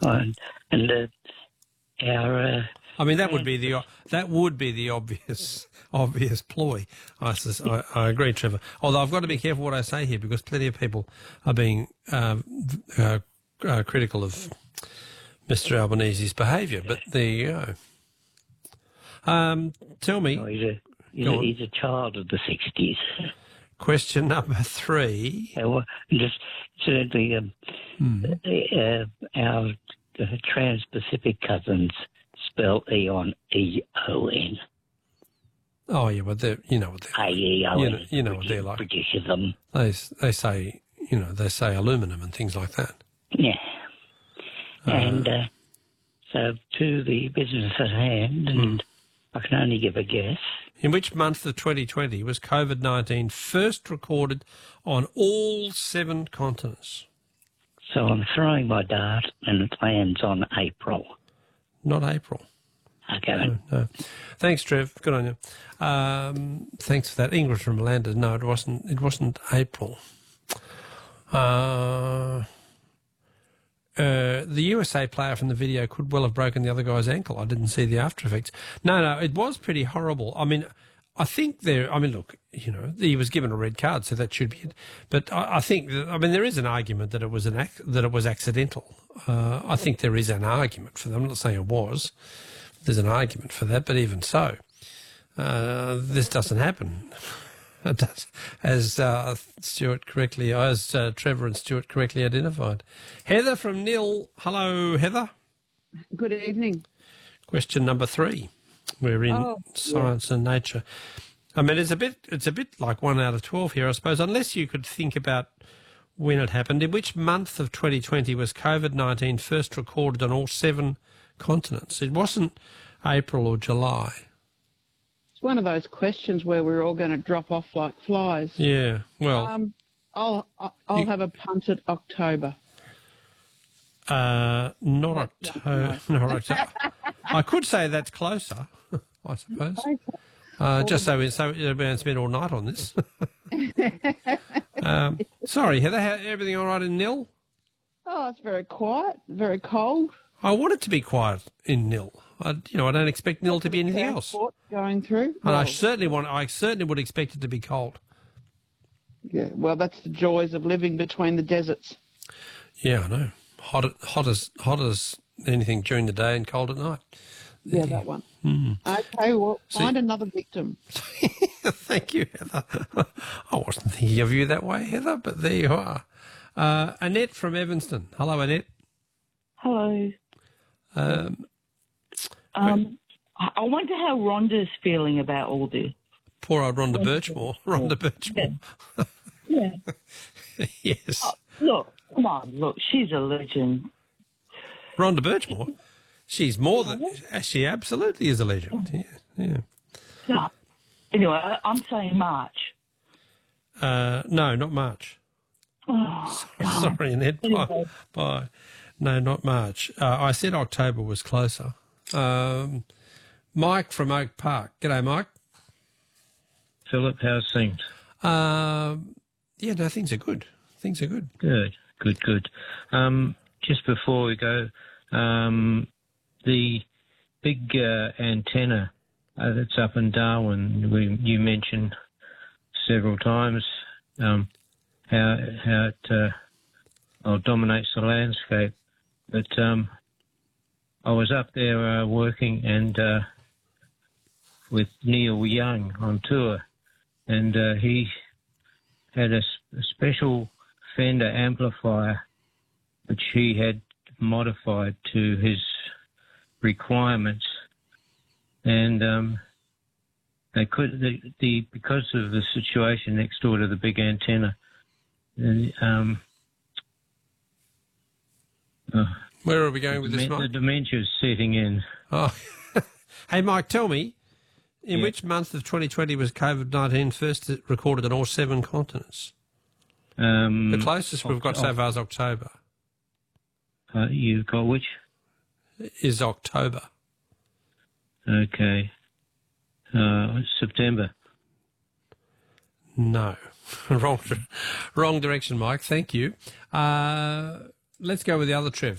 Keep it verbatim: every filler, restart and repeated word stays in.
and, and uh, our... Uh, I mean, that would be the that would be the obvious obvious ploy. I, sus- I, I agree, Trevor. Although I've got to be careful what I say here because plenty of people are being um, uh, uh, critical of Mister Albanese's behaviour. But there you go. Um, tell me. oh, he's, a, he's, a, he's a child of the sixties. Question number three. Uh, well, just incidentally, um, hmm. uh, our uh, Trans-Pacific cousins spell Eon E O N. Oh yeah, but they you know what they're A E O N. You know, you know what they're like. Britishism. They they say you know they say aluminum and things like that. Yeah. Uh, and uh, so to the business at hand, and I can only give a guess. In which month of twenty twenty was COVID nineteen first recorded on all seven continents? So I'm throwing my dart, and it lands on April. Not April. Okay. No, no. Thanks, Trev. Good on you. Um, thanks for that. Ingrid from Melanders. No, it wasn't. It wasn't April. Uh, uh, the U S A player from the video could well have broken the other guy's ankle. I didn't see the after effects. No, no, it was pretty horrible. I mean, I think there. I mean, look, you know, he was given a red card, so that should be it. But I, I think, that, I mean, there is an argument that it was an ac- that it was accidental. Uh, I think there is an argument for that. I'm not saying it was. There's an argument for that, but even so, uh, this doesn't happen. It does, as uh, Stuart correctly, as uh, Trevor and Stuart correctly identified. Heather from Nil. Hello, Heather. Good evening. Question number three. We're in oh, science yeah. and nature. I mean, it's a bit, it's a bit like one out of twelve here, I suppose. Unless you could think about when it happened. In which month of twenty twenty was COVID nineteen first recorded on all seven continents? It wasn't April or July. It's one of those questions where we're all going to drop off like flies. Yeah, well, um, I'll I'll you, have a punt at October. Uh, not October. No. Not October. I could say that's closer, I suppose. Okay. Uh, just so we so we don't spend all night on this. um, sorry, Heather. How, everything all right in Nil? Oh, it's very quiet, very cold. I want it to be quiet in Nil. I, you know, I don't expect Nil to be anything else. Going through, and well, I certainly want. I certainly would expect it to be cold. Yeah, well, that's the joys of living between the deserts. Yeah, I know. Hot, hot as hot as anything during the day and cold at night. Yeah, that one. Mm. Okay, well, find See, another victim. Thank you, Heather. I wasn't thinking of you that way, Heather, but there you are. Uh, Annette from Evanston. Hello, Annette. Hello. Um, um, I wonder how Rhonda's feeling about all this. Poor old Rhonda Birchmore. Rhonda Birchmore. Yeah. yeah. Yes. Oh, look, come on, look, she's a legend. Rhonda Birchmore? She's more than... She absolutely is a legend. Yeah, yeah. No. Anyway, I'm saying March. Uh, no, not March. Oh, sorry, sorry, Annette. Bye. Bye. No, not March. Uh, I said October was closer. Um, Mike from Oak Park. G'day, Mike. Philip, how's things? Um, yeah, no, things are good. Things are good. Good, good, good. Um, just before we go, um, the big uh, antenna uh, that's up in Darwin, we, you mentioned several times um, how how it uh, well, dominates the landscape. But um, I was up there uh, working and uh, with Neil Young on tour, and uh, he had a, a special Fender amplifier which he had modified to his requirements, and um, they could the, the because of the situation next door to the big antenna. The, um, uh, Where are we going with the, this, Mike? The dementia's setting in. Oh, hey, Mike, tell me, in yeah. which month of twenty twenty was COVID nineteen first recorded on all seven continents? Um, the closest we've got so far is October. Uh, you've got which? Is October. Okay. Uh, September. No. wrong wrong direction, Mike. Thank you. Uh, let's go with the other Trev.